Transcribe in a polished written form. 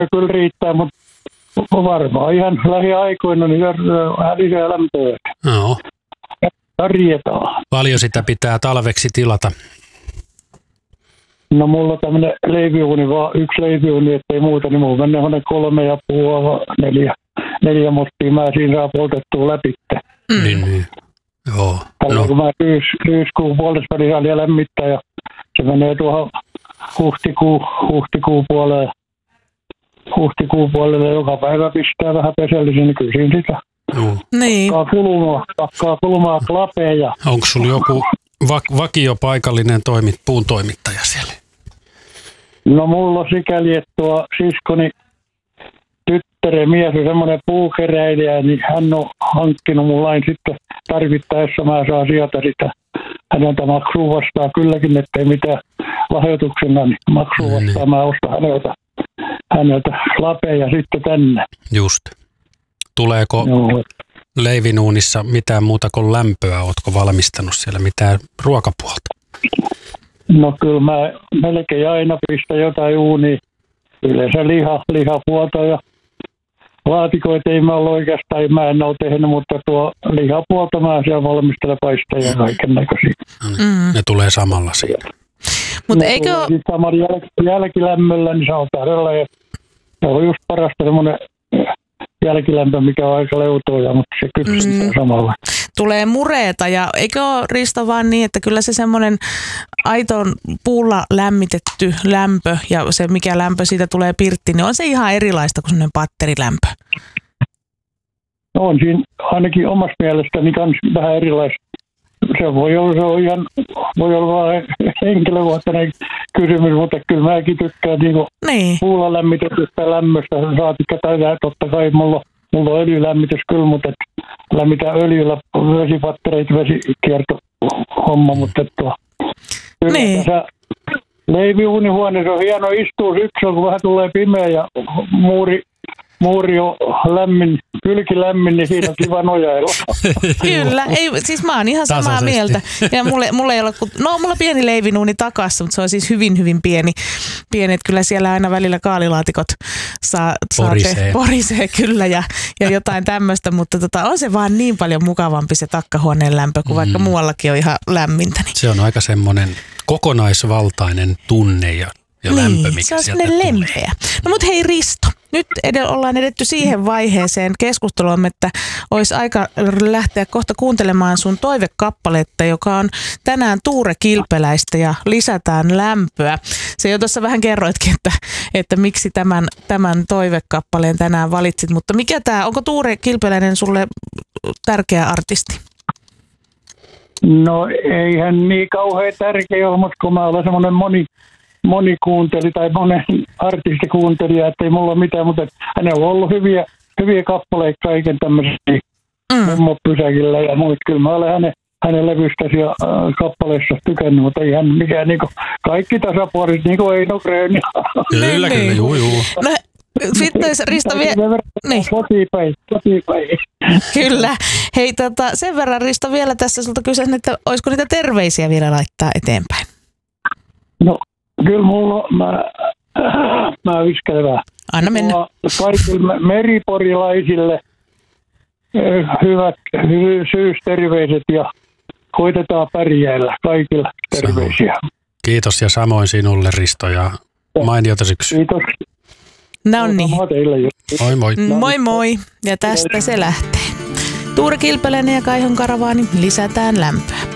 kyllä riittää, mutta varmaan ihan lähiaikoina niin lisää lämpöä. No. Tarjetaan. Paljon sitä pitää talveksi tilata? No mulla on tämmöinen leiviuuni, vaan yksi leiviuuni, ettei muuta, niin mulla menee 3,5-4 mottia. Mä siinä saa poltettua läpi. Niin. Joo. Tällä kun mä syyskuun puolesta väliin vielä lämmittää ja se menee tuohon huhtikuun puolelle joka päivä pistää vähän pesellisiin, niin kyllä siinä sitä Niin. pakkaa kulumaan klapeja. Onko sulla joku vakiopaikallinen puuntoimittaja siellä? No mulla on sikäli, että tuo siskoni tyttären mies on semmoinen puukeräilijä, niin hän on hankkinut mullain sitten tarvittaessa mä saan sieltä sitä häneltä maksua vastaan kylläkin, ettei mitään lahjoituksena, niin maksua vastaan mä ostan häneltä lapeja sitten tänne. Just. Tuleeko leivinuunissa mitään muuta kuin lämpöä? Ootko valmistanut siellä mitään ruokapuolta? No kyllä mä melkein aina pistän jotain uunia. Yleensä lihapuolta ja laatikoita ei mä ole oikeastaan, mä en ole tehnyt, mutta tuo lihapuolta mä siellä valmistelen paistaa ja kaiken näköisiä. Ne tulee samalla siitä. Mutta eikö... Saman jälkilämmöllä, niin se on täydellä. Se on just parasta semmoinen jälkilämpö, mikä on aika leutoja, mutta se kypsyttää samalla. Tulee mureeta ja eikö ole, Risto, vaan niin, että kyllä se semmoinen aitoon puulla lämmitetty lämpö ja se mikä lämpö siitä tulee pirttiin, niin on se ihan erilaista kuin semmoinen patterilämpö. No on siinä ainakin omasta mielestäni kans vähän erilaista. Se voi olla henkilökohtainen kysymys, mutta kyllä mäkin tykkään puulla lämmitetystä lämmöstä. Saatikka täydää, totta kai mulla on öljylämmitys kyllä, mutta lämmitään öljyllä vesipattereita, vesikiertohomma, mutta kyllä tässä leiviuunihuoneessa on hieno istua syksyllä, kun vähän tulee pimeä ja muuri on lämmin, kylki lämmin, niin siinä on kiva nojailla. Kyllä, siis mä oon ihan samaa mieltä. Ja mulla ei ole, mulla on pieni leivinuuni takassa, mutta se on siis hyvin, hyvin pieni, että kyllä siellä aina välillä kaalilaatikot saa porisee kyllä ja jotain tämmöistä, mutta on se vaan niin paljon mukavampi se takkahuoneen lämpö, kun vaikka muuallakin on ihan lämmintä. Niin. Se on aika semmoinen kokonaisvaltainen tunne ja lämpö, mikä se on sieltä tulee. tulee. Lempeä. No mut hei Risto, nyt ollaan edetty siihen vaiheeseen keskusteluamme, että olisi aika lähteä kohta kuuntelemaan sun toivekappaletta, joka on tänään Tuure Kilpeläistä ja Lisätään lämpöä. Se jo tuossa vähän kerroitkin, että miksi tämän toivekappaleen tänään valitsit, mutta onko Tuure Kilpeläinen sulle tärkeä artisti? No eihän niin kauhean tärkeä ole, mutta kun mä olen semmoinen monikuunteli tai monen artistikuuntelija, että ei mulla ole mitään, mutta hänellä on ollut hyviä kappaleita kaiken tämmöisiä mummopysäkillä ja muut. Kyllä mä olen hänen levystä ja kappaleissa tykännyt, mutta ei hän mikään kaikki tasapuoliset, niin kuin Eino Grön. Kyllä, juu. No, sitten Risto niin. Kotipäin. Kyllä. Hei, sen verran Risto vielä tässä sulta kysyn, että olisiko niitä terveisiä vielä laittaa eteenpäin? No, kyllä mulla mä viskelen vähän. Anna mennä. Kaikille meriporilaisille hyvät syysterveiset ja koitetaan pärjäillä kaikilla terveisiä. Kiitos ja samoin sinulle Risto ja mainiota syksyä. Kiitos. No niin. Moi moi. Moi moi. Ja tästä se lähtee. Tuure Kilpeläinen ja Kaihon Karavaani, Lisätään lämpöä.